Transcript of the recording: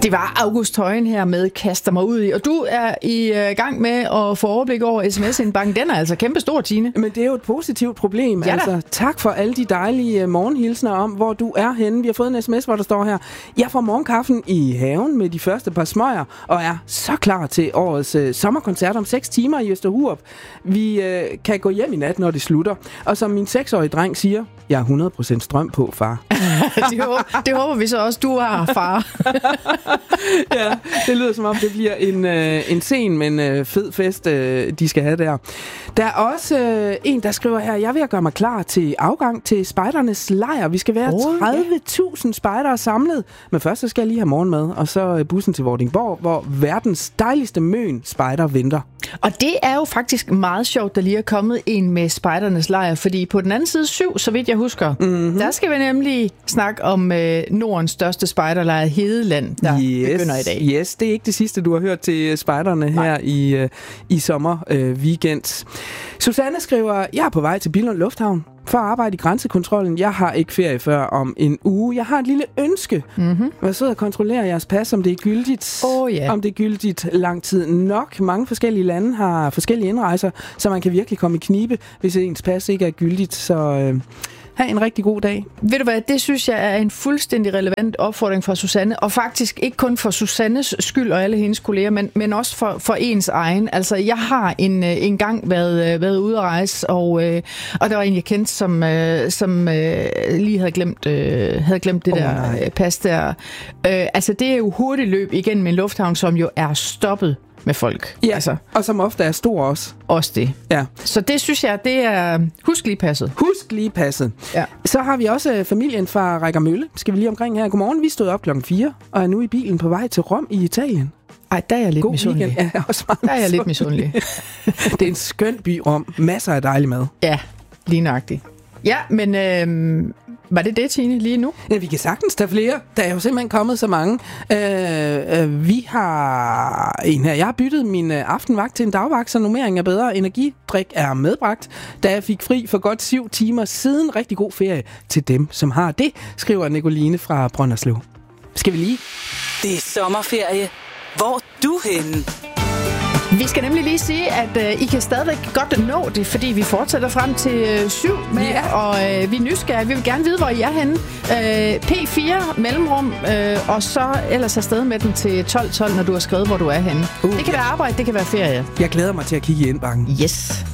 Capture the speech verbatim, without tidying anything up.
Det var August Højen her med Kaster mig ud i, og du er i uh, gang med at få overblik over sms-indbakken. Den er altså kæmpestor, Tine. Men det er jo et positivt problem. Ja, altså, tak for alle de dejlige morgenhilsner om, hvor du er henne. Vi har fået en sms, hvor der står her: jeg får morgenkaffen i haven med de første par smøger, og er så klar til årets uh, sommerkoncert om seks timer i Østerhurup. Vi uh, kan gå hjem i nat, når det slutter. Og som min seksårige dreng siger, jeg har hundrede procent strøm på, far. det, håber, det håber vi så også, du har, far. Ja, det lyder som om, det bliver en, øh, en sen, men øh, fed fest, øh, de skal have der. Der er også øh, en, der skriver her: jeg er ved at gøre mig klar til afgang til spejdernes lejr. Vi skal være oh, tredive tusind spejdere samlet. Men først så skal jeg lige have morgenmad, og så bussen til Vordingborg, hvor verdens dejligste møn spejder venter. Og det er jo faktisk meget sjovt, der lige er kommet en med spejdernes lejr, fordi på den anden side syv, så vidt jeg husker, mm-hmm. der skal vi nemlig snakke om øh, Nordens største spejderlejr, Hedeland, der yes, begynder i dag. Yes, det er ikke det sidste, du har hørt til spejderne her i, øh, i sommer øh, weekend. Susanne skriver: jeg er på vej til Billund Lufthavn for at arbejde i grænsekontrollen. Jeg har ikke ferie før om en uge. Jeg har et lille ønske. Mm-hmm. Jeg sidder og kontrollerer jeres pas, om det er gyldigt. Oh, yeah. Om det er gyldigt lang tid nok. Mange forskellige lande har forskellige indrejser, så man kan virkelig komme i knibe, hvis ens pas ikke er gyldigt. Så øh, have en rigtig god dag. Ved du hvad, det synes jeg er en fuldstændig relevant opfordring fra Susanne, og faktisk ikke kun for Susannes skyld og alle hendes kolleger, men, men også for, for ens egen. Altså, jeg har en, en gang været, været ude at rejse, og, øh, og der var en, jeg kendte, som, øh, som øh, lige havde glemt, øh, havde glemt det oh, der nej. pas der. Øh, altså, det er jo hurtigt løb igennem en lufthavn, som jo er stoppet med folk. Ja, altså. Og som ofte er stor også. Også det. Ja. Så det synes jeg, det er... Husk lige passet. Husk lige passet. Ja. Så har vi også familien fra Rækkermølle. Skal vi lige omkring her. Godmorgen, vi stod op klokken fire og er nu i bilen på vej til Rom i Italien. Ej, der er jeg lidt God misundelig. Ja, jeg også der er jeg lidt misundelig. Det er en skøn by, Rom. Masser af dejlig mad. Ja, lige nøjagtigt. Ja, men øh, var det det, Tine, lige nu? Ja, vi kan sagtens tage flere. Der er jo simpelthen kommet så mange. Øh, øh, vi har en her. Jeg har byttet min øh, aftenvagt til en dagvagt, så nummering er bedre. Energidrik er medbragt, da jeg fik fri for godt syv timer siden. Rigtig god ferie til dem, som har det, skriver Nicoline fra Brønderslev. Skal vi lige? Det er sommerferie. Hvor er du henne? Vi skal nemlig lige sige, at øh, I kan stadigvæk godt nå det, fordi vi fortsætter frem til øh, syv med, yeah. og øh, vi er nysgerrige. Vi vil gerne vide, hvor I er henne. Øh, P fire mellemrum, øh, og så ellers afsted med den til tolv tolv, når du har skrevet, hvor du er henne. Uh, det kan yeah. være arbejde, det kan være ferie. Jeg glæder mig til at kigge i indbakken. Yes.